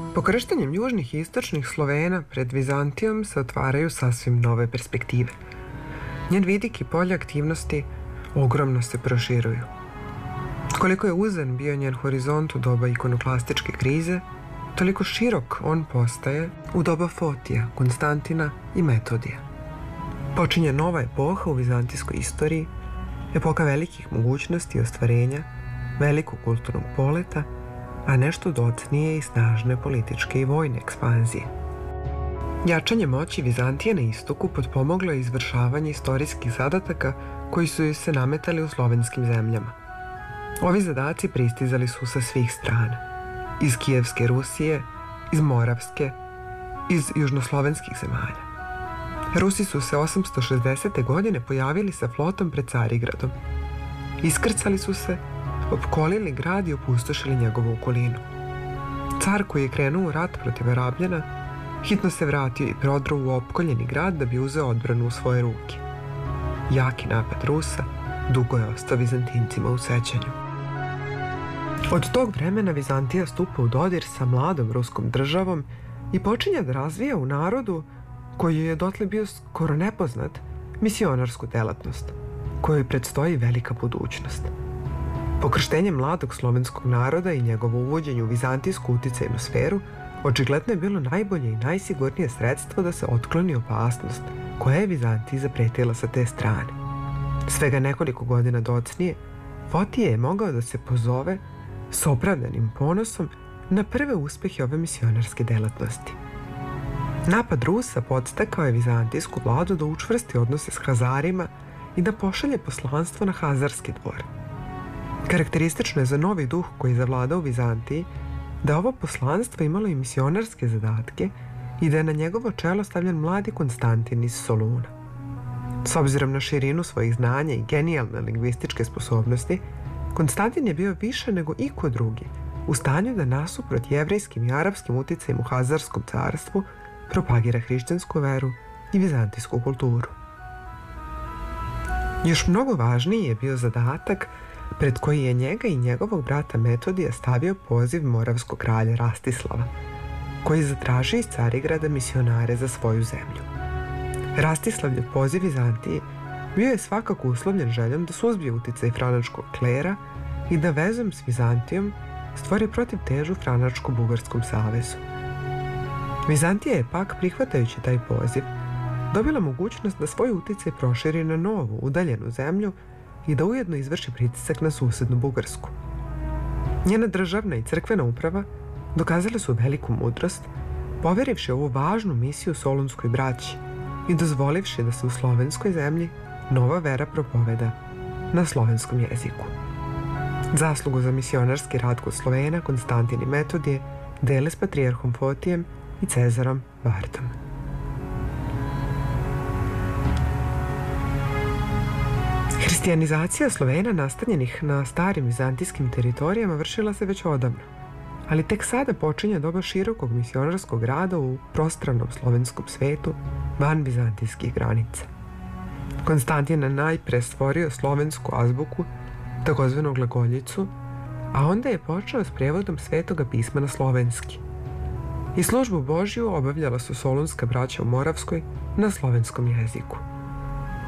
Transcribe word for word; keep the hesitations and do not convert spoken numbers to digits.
Po krštenjem južnih i istočnih Slovena pred Vizantijom se otvaraju sasvim nove perspektive. Njen vidik i polje aktivnosti ogromno se proširuju. Koliko je uzen bio njen horizont u doba ikonoklastičke krize, toliko širok on postaje u doba Fotija, Konstantina i Metodija. Počinje nova epoha u vizantijskoj istoriji, epoka velikih mogućnosti i ostvarenja, velikog kulturnog poleta, a nešto docnije i snažne političke i vojne ekspanzije. Jačanje moći Vizantije na istoku potpomoglo je izvršavanje istorijskih zadataka koji su joj se nametali u slovenskim zemljama. Ovi zadaci pristizali su sa svih strana. Iz Kijevske Rusije, iz Moravske, iz južnoslovenskih zemalja. Rusi su se osamsto šezdesete. godine pojavili sa flotom pred Carigradom. Iskrcali su se, opkolili grad i opustošili njegovu okolinu. Car koji je krenuo u rat protiv Arabljana hitno se vratio i prodro u opkoljeni grad da bi uzeo odbranu u svoje ruke. Jaki napad Rusa dugo je ostao Vizantincima u sećanju. Od tog vremena Vizantija stupa u dodir sa mladom ruskom državom i počinje da razvija u narodu koji je dotle bio skoro nepoznat misionarsku delatnost, kojoj predstoji velika budućnost. Pokrštenje mladog slovenskog naroda i njegovo uvođenje u vizantijsku uticajnu sferu očigledno je bilo najbolje i najsigurnije sredstvo da se otkloni opasnost koja je Vizantiji zapretila sa te strane. Svega nekoliko godina docnije, Fotije je mogao da se pozove s opravdanim ponosom na prve uspehe ove misionarske delatnosti. Napad Rusa podstakao je vizantijsku vladu da učvrsti odnose s Hazarima i da pošalje poslanstvo na Hazarski dvor. Karakteristično je za novi duh koji zavlada u Vizantiji da ovo poslanstvo imalo i misionarske zadatke i da je na njegovo čelo stavljen mladi Konstantin iz Soluna. S obzirom na širinu svojih znanja i genijalne lingvističke sposobnosti, Konstantin je bio više nego iko drugi u stanju da nasuprot jevrejskim i arapskim uticajima u Hazarskom carstvu propagira hrišćansku veru i vizantijsku kulturu. Još mnogo važniji je bio zadatak pred koji je njega i njegovog brata Metodija stavio poziv moravskog kralja Rastislava, koji zatraži iz Carigrada misionare za svoju zemlju. Rastislavljev poziv Vizantiji bio je svakako uslovljen željom da suzbije uticaj franačkog klera i da vezom s Vizantijom stvori protivtežu franačko-bugarskom savezu. Vizantija je pak, prihvatajući taj poziv, dobila mogućnost da svoj uticaj proširi na novu, udaljenu zemlju i da ujedno izvrši pritisak na susednu Bugarsku. Njena državna i crkvena uprava dokazale su veliku mudrost, poverivši ovu važnu misiju solunskoj braći i dozvolivši da se u slovenskoj zemlji nova vera propoveda na slovenskom jeziku. Zaslugu za misionarski rad kod Slovena Konstantin i Metodije dele s patrijarhom Fotijem i Cezarom Vartom. Hrišćanizacija Slovena nastanjenih na starim vizantijskim teritorijama vršila se već odavno, ali tek sada počinje doba širokog misionarskog rada u prostranom slovenskom svetu van vizantijskih granica. Konstantin je najpre stvorio slovensku azbuku, takozvanu glagoljicu, a onda je počeo s prevodom svetoga pisma na slovenski. I službu Božju obavljala su solunska braća u Moravskoj na slovenskom jeziku.